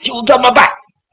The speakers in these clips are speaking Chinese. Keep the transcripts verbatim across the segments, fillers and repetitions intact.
就这么办。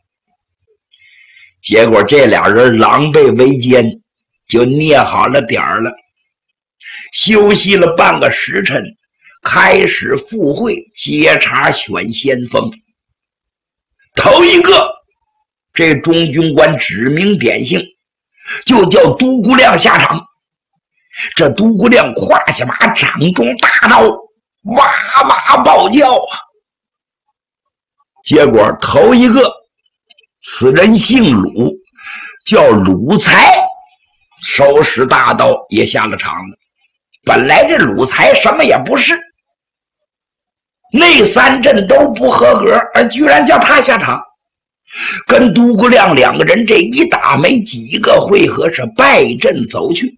结果这俩人狼狈为奸，就捏好了点儿了。休息了半个时辰，开始赴会接茬选先锋。头一个，这中军官指名点姓，就叫独孤亮下场。这独孤亮胯下马，掌中大刀，哇哇暴叫啊！结果头一个，此人姓鲁，叫鲁才，手使大刀也下了场了。本来这鲁才什么也不是，那三阵都不合格，而居然叫他下场，跟独孤亮两个人这一打没几个回合是败阵走去。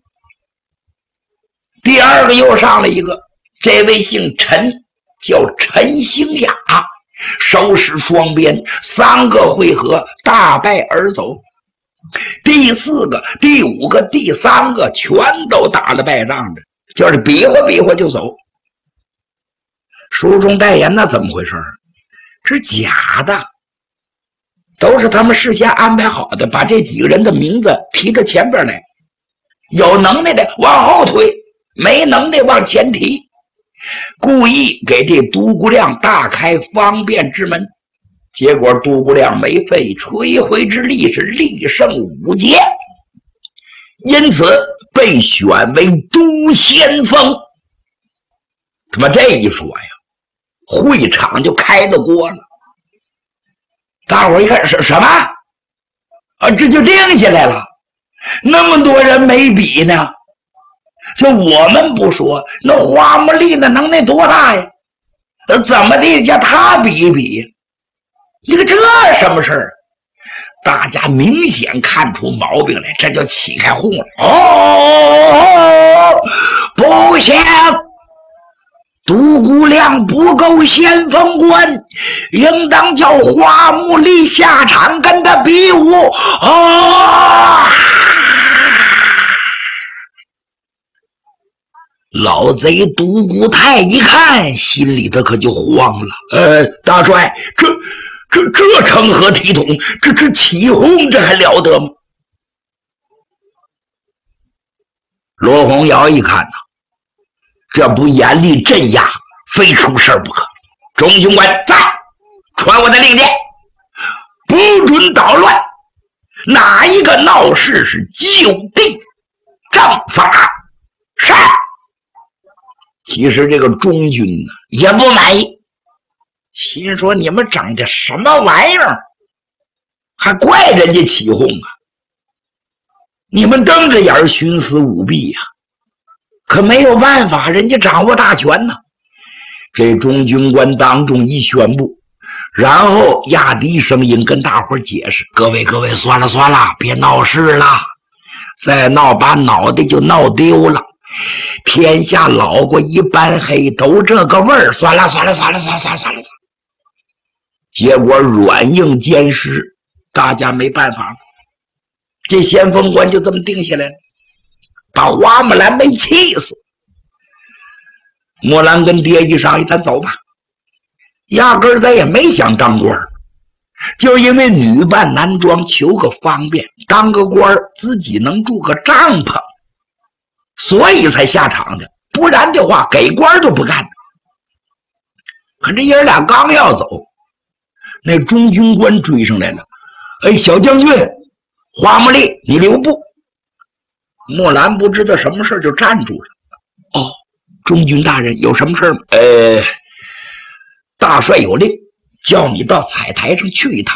第二个又上了一个，这位姓陈，叫陈兴雅，手使双鞭，三个回合大败而走。第四个、第五个、第三个全都打了败仗的，就是比划比划就走。书中代言那怎么回事？是假的，都是他们事先安排好的，把这几个人的名字提到前边来，有能耐的往后推，没能耐往前提，故意给这独孤亮大开方便之门。结果独孤亮没费吹灰之力，是力胜五捷，因此被选为都先锋。他妈这一说呀，会场就开了锅了。大伙儿一看是什么啊？这就定下来了。那么多人没比呢，就我们不说，那花木丽那能耐多大呀？怎么的叫他比一比？你看这什么事儿？大家明显看出毛病来，这就起开哄了。哦，不行，独孤亮不够先锋官，应当叫花木丽下场跟他比武。哦，老贼独孤泰一看，心里头可就慌了。呃，大帅，这这这成何体统？这这起哄，这还了得吗？罗洪尧一看呐，这不严厉镇压，非出事不可。中军官在，传我的令箭，不准捣乱，哪一个闹事是就地正法。是。其实这个中军呢也不满意，心说你们整的什么玩意儿，还怪人家起哄啊！你们瞪着眼徇私舞弊呀、啊，可没有办法，人家掌握大权呢。这中军官当众一宣布，然后压低声音跟大伙解释：各位各位，算了算了，别闹事了，再闹把脑袋就闹丢了。天下老过一般黑，都这个味儿。算了算了算了算了算了算了。结果软硬兼施，大家没办法了。这先锋官就这么定下来了，把花木兰没气死。木兰跟爹一商议，咱走吧。压根儿咱也没想当官，就因为女扮男装求个方便，当个官自己能住个帐篷。所以才下场的，不然的话给官都不干。可这爷儿俩刚要走，那中军官追上来了。哎，小将军，花木丽，你留步。木兰不知道什么事就站住了。哦，中军大人，有什么事吗？呃，大帅有令，叫你到彩台上去一趟。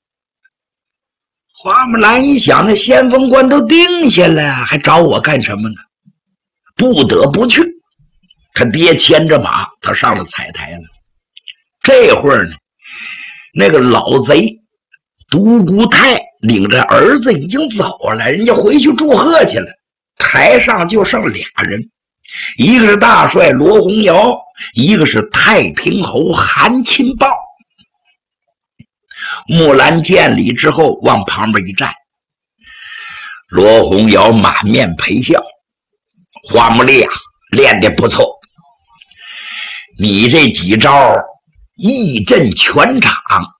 花木兰一想，那先锋官都定下了，还找我干什么呢？不得不去。他爹牵着马，他上了彩台了。这会儿呢，那个老贼独孤泰领着儿子已经走了，人家回去祝贺去了。台上就剩俩人，一个是大帅罗洪尧，一个是太平侯韩钦豹。木兰见礼之后往旁边一站，罗洪尧满面陪笑。花木丽啊，练得不错，你这几招一震全场，